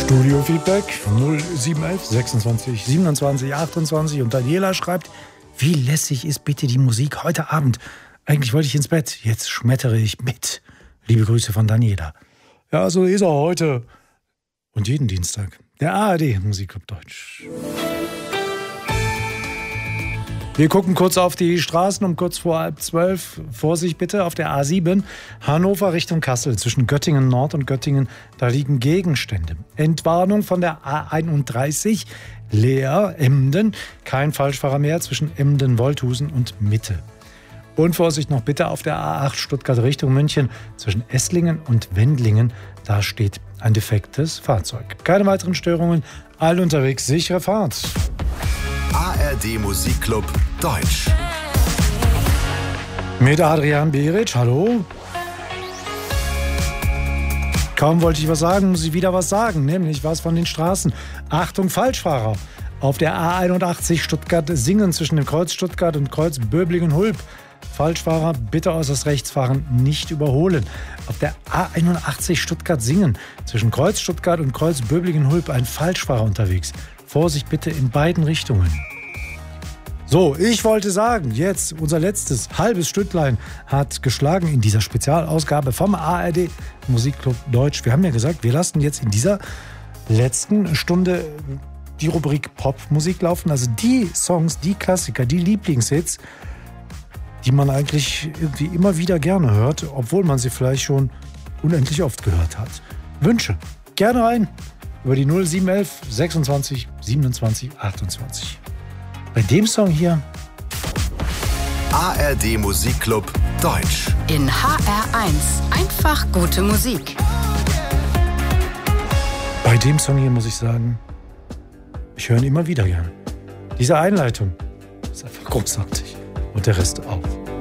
Studio-Feedback 0711 26 27 28 und Daniela schreibt, wie lässig ist bitte die Musik heute Abend? Eigentlich wollte ich ins Bett, jetzt schmettere ich mit. Liebe Grüße von Daniela. Ja, so ist er heute und jeden Dienstag. Der ARD Musikclub Deutsch. Wir gucken kurz auf die Straßen um kurz vor 11:30. Vorsicht bitte auf der A7 Hannover Richtung Kassel zwischen Göttingen Nord und Göttingen. Da liegen Gegenstände. Entwarnung von der A31 Leer Emden. Kein Falschfahrer mehr zwischen Emden, Wolthusen und Mitte. Und Vorsicht noch bitte auf der A8 Stuttgart Richtung München zwischen Esslingen und Wendlingen. Da steht ein defektes Fahrzeug. Keine weiteren Störungen. Alle unterwegs. Sichere Fahrt. ARD Musikclub Deutsch. Mit Adrian Beric, hallo. Kaum wollte ich was sagen, muss ich wieder was sagen, nämlich was von den Straßen. Achtung, Falschfahrer. Auf der A81 Stuttgart-Singen zwischen dem Kreuz Stuttgart und Kreuz Böblingen-Hulb. Falschfahrer bitte äußerst rechts fahren, nicht überholen. Auf der A81 Stuttgart-Singen zwischen Kreuz Stuttgart und Kreuz Böblingen-Hulb ein Falschfahrer unterwegs. Vorsicht bitte in beiden Richtungen. So, ich wollte sagen, jetzt unser letztes halbes Stücklein hat geschlagen in dieser Spezialausgabe vom ARD Musikclub Deutsch. Wir haben ja gesagt, wir lassen jetzt in dieser letzten Stunde die Rubrik Popmusik laufen. Also die Songs, die Klassiker, die Lieblingshits, die man eigentlich irgendwie immer wieder gerne hört, obwohl man sie vielleicht schon unendlich oft gehört hat. Wünsche gerne rein über die 0711 26 27 28. Bei dem Song hier ARD Musikclub Deutsch. In HR1 einfach gute Musik. Bei dem Song hier muss ich sagen, ich höre ihn immer wieder gern. Diese Einleitung ist einfach großartig. Und der Rest auch.